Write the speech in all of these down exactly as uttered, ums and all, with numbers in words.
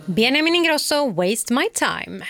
Benjamin Ingrosso, Waste My Time.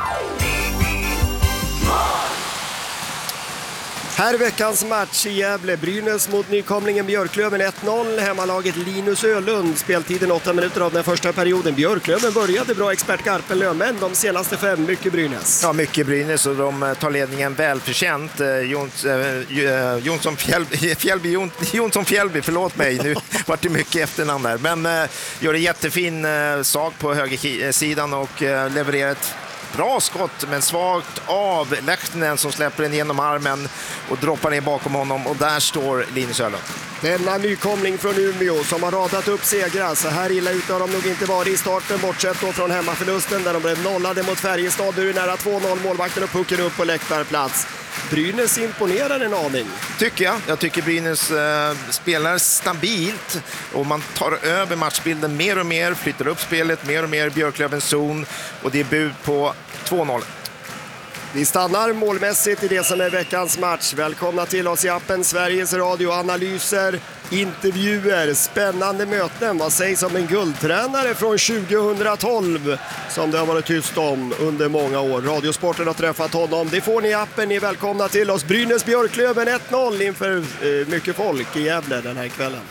Här är veckans match i Gävle. Brynäs mot nykomlingen Björklöven ett noll. Hemmalaget Linus Ölund. Speltiden åtta minuter av den första perioden. Björklöven började bra, expert Garpenlöv, men de senaste fem mycket Brynäs. Ja, mycket Brynäs och de tar ledningen välförtjänt. Jons, äh, Jonsson Fjällby, Fjällby, Jonsson Fjällby, förlåt mig, nu var det mycket efternamn där. Men äh, gör en jättefin äh, sak på högersidan och äh, levererar ett bra skott, men svagt av Lehtinen som släpper den genom armen och droppar ner bakom honom, och där står Linus Ölund. Denna nykomling från Umeå som har radat upp segrar. Så här illa ute har de nog inte varit i starten, bortsett då från hemmaförlusten där de blev nollade mot Färjestad. Nu är nära två noll, målvakten och pucken upp på läktarplats. Brynäs imponerar en aning. Tycker jag. Jag tycker Brynäs äh, spelar stabilt och man tar över matchbilden mer och mer, flyttar upp spelet mer och mer i Björklövens zon, och det är bud på två noll. Vi stannar målmässigt i det som är veckans match. Välkomna till oss i appen Sveriges Radio. Analyser, intervjuer, spännande möten. Vad sägs om en guldtränare från tjugohundratolv som det har varit tyst om under många år? Radiosporten har träffat honom. Det får ni i appen. Ni är välkomna till oss. Brynäs Björklöven ett noll inför eh, mycket folk i Gävle den här kvällen.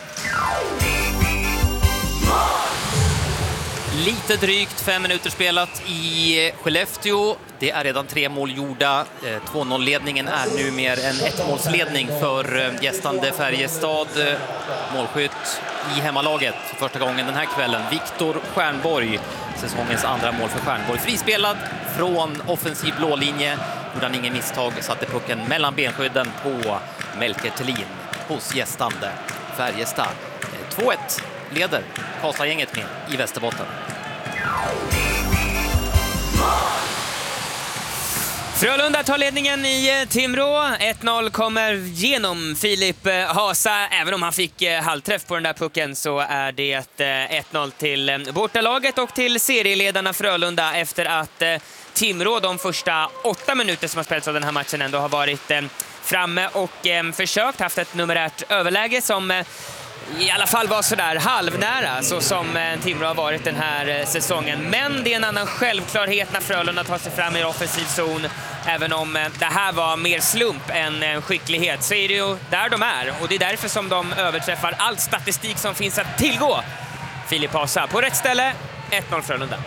Lite drygt fem minuter spelat i Skellefteå. Det är redan tre mål gjorda. två noll-ledningen är nu mer än ett målsledning för gästande Färjestad. Målskytt i hemmalaget för första gången den här kvällen. Viktor Stjernborg, säsongens andra mål för Stjernborg. Frispelad från offensiv blålinje. Gjorde han ingen misstag, satte pucken mellan benskydden på Melker Thelin hos gästande Färjestad. två ett leder Karlstad-gänget med i Västerbotten. Frölunda tar ledningen i Timrå. ett noll kommer genom Filip Hasa. Även om han fick halvträff på den där pucken så är det ett noll till bortalaget och till serieledarna Frölunda efter att Timrå de första åtta minuter som har spelats av den här matchen ändå har varit framme och försökt, haft ett numerärt överläge som i alla fall var sådär halvnära så som Timrå har varit den här säsongen. Men det är en annan självklarhet när Frölunda tar sig fram i offensiv zon. Även om det här var mer slump än skicklighet så är det ju där de är. Och det är därför som de överträffar all statistik som finns att tillgå. Filip Hasa på rätt ställe, ett noll Frölunda.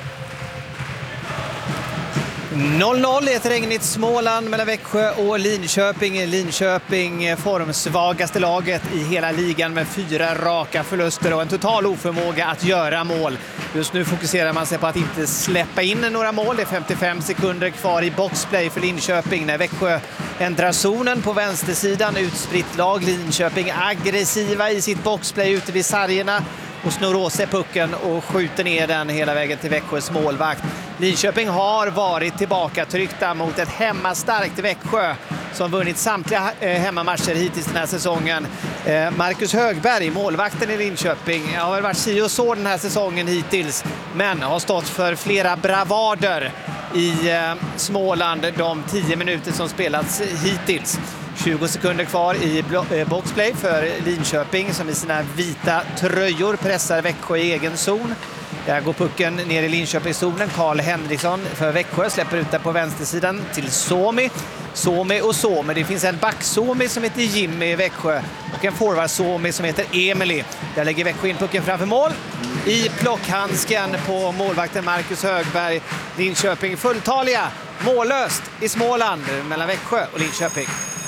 noll noll i ett regnigt Småland mellan Växjö och Linköping. Linköping formsvagaste laget i hela ligan med fyra raka förluster och en total oförmåga att göra mål. Just nu fokuserar man sig på att inte släppa in några mål. Det är femtiofem sekunder kvar i boxplay för Linköping när Växjö ändrar zonen på vänstersidan. Utspritt lag, Linköping aggressiva i sitt boxplay ute vid sargerna och snor åt sig pucken och skjuter ner den hela vägen till Växjös målvakt. Linköping har varit tillbaka tryckta mot ett hemmastarkt Växjö som vunnit samtliga hemmamatcher hittills den här säsongen. Marcus Högberg, målvakten i Linköping, har väl varit si och så den här säsongen hittills, men har stått för flera bravader i Småland de tio minuter som spelats hittills. tjugo sekunder kvar i boxplay för Linköping som i sina vita tröjor pressar Växjö i egen zon. Där går pucken ner i Linköpingszonen. Karl Henriksson för Växjö släpper ut där på vänstersidan till Suomi. Suomi och Suomi. Det finns en back-Suomi som heter Jimmy i Växjö och en forward-Suomi som heter Emily. Där lägger Växjö in pucken framför mål. I plockhandsken på målvakten Marcus Högberg. Linköping fulltaliga. Mållöst i Småland mellan Växjö och Linköping.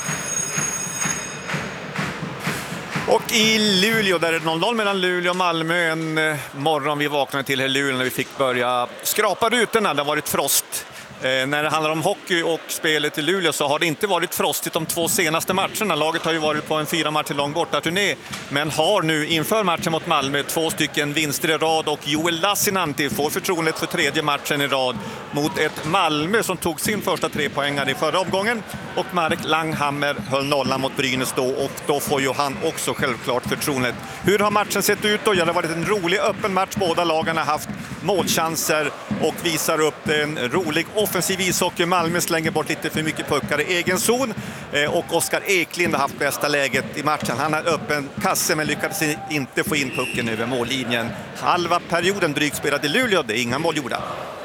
Och i Luleå, där är det noll noll mellan Luleå och Malmö. En morgon vi vaknade till här i Luleå när vi fick börja skrapa rutorna. Det har varit frost. Eh, när det handlar om hockey och spelet i Luleå så har det inte varit frostigt de två senaste matcherna. Laget har ju varit på en fyra matcher lång bortaturné, men har nu inför matchen mot Malmö två stycken vinster i rad och Joel Lassinantti får förtroendet för tredje matchen i rad mot ett Malmö som tog sin första tre poängar i förra omgången, och Marek Langhammer höll nollan mot Brynäs då, och då får ju han också självklart förtroendet. Hur har matchen sett ut då? Ja, det har varit en rolig öppen match. Båda lagarna har haft målchanser och visar upp en rolig offensiv ishockey. Malmö slänger bort lite för mycket puckar i egen zon och Oskar Eklind har haft bästa läget i matchen. Han har öppen kasse men lyckades inte få in pucken över mållinjen. Halva perioden drygt spelad i Luleå, det är inga mål gjorda.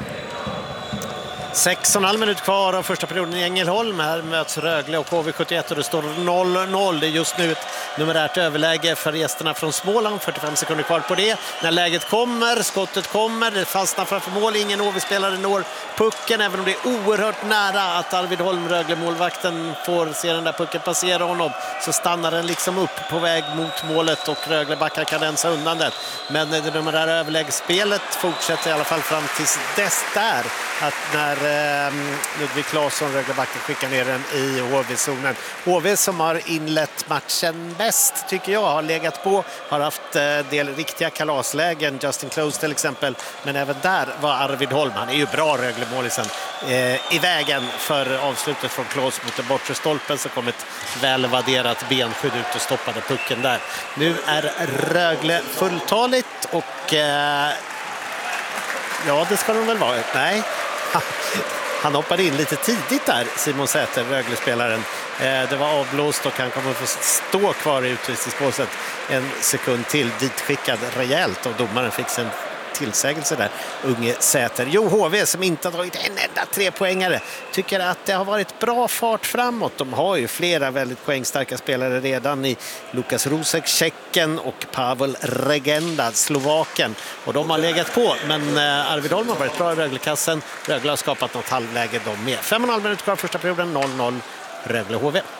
sex och en halv minut kvar av första perioden i Ängelholm. Här möts Rögle och K V sjuttioett och det står noll noll. Det är just nu ett numerärt överläge för gästerna från Småland. fyrtiofem sekunder kvar på det. När läget kommer, skottet kommer, det fastnar framför mål. Ingen H V-spelare når pucken, även om det är oerhört nära att Arvid Holm, Rögle-målvakten, får se den där pucken passera honom. Så stannar den liksom upp på väg mot målet och Rögle-backar kan rensa undan det. Men det numerära överlägsspelet fortsätter i alla fall fram tills dess där. Att när Ludvig Claesson, Röglebacken, skickar ner den i H V-zonen. H V som har inlett matchen bäst tycker jag, har legat på, har haft del riktiga kalaslägen, Justin Close till exempel, men även där var Arvid Holm, han är ju bra Rögle-målisen, eh, i vägen för avslutet från Claes mot den bortre stolpen, så kom ett välvärderat benskydd ut och stoppade pucken där. Nu är Rögle fulltaligt och eh, ja, det ska de väl vara. Nej, han hoppade in lite tidigt där, Simon Säter, Rögle-spelaren. Det var avblåst och han kommer få stå kvar i utvisningsbåset en sekund till, ditskickad rejält, och domaren fick sin tillsägelse där, unge Säter. Jo, H V som inte har dragit en enda trepoängare tycker att det har varit bra fart framåt. De har ju flera väldigt poängstarka spelare redan i Lukas Rosek, Tjecken, och Pavel Regenda, Slovaken. Och de har legat på, men Arvid Holm har varit bra i Röglekassen. Rögle har skapat något halvläge de med. Fem och en halv minut kvar första perioden, noll noll Rögle-H V.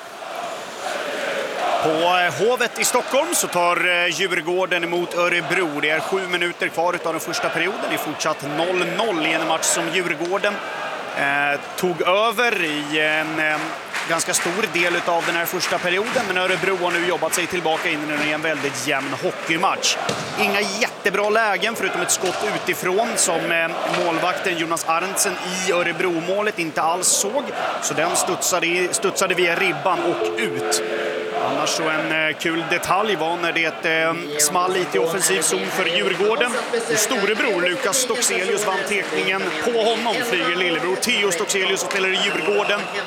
På Hovet i Stockholm så tar Djurgården emot Örebro. Det är sju minuter kvar av den första perioden. Det är fortsatt noll noll i en match som Djurgården eh, tog över i en eh, ganska stor del av den här första perioden. Men Örebro har nu jobbat sig tillbaka in i en väldigt jämn hockeymatch. Inga jättebra lägen förutom ett skott utifrån som eh, målvakten Jonas Arntzen i Örebro-målet inte alls såg. Så den studsade, studsade via ribban och ut. Annars så en eh, kul detalj var när det eh, small lite i offensiv zon för Djurgården. Och storebror Lukas Stockselius vann tekningen. På honom flyger lillebror Theo Stockselius och spelar i Djurgården.